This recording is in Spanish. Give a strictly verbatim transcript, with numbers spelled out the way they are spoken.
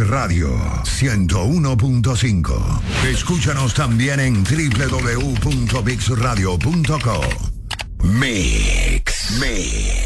Radio ciento uno punto cinco. Escúchanos también en doble u doble u doble u punto mix radio punto com. Mix. Mix.